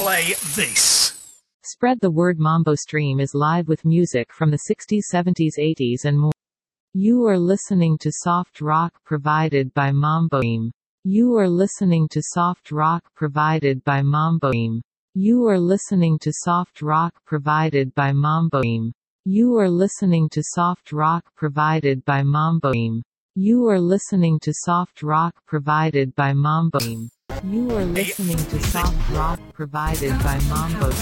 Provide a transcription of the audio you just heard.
play this. Spread the word. Mambo Stream is live with music from the 60s, 70s, 80s and more. You are listening to soft rock provided by Mambo Stream. You are listening to soft rock provided by Mambo Stream. You are listening to soft rock provided by Mambo Stream. You are listening to soft rock provided by Mambo Stream. You are listening to soft rock provided by Mambo Stream. You are listening to soft rock provided by Mambo Stream.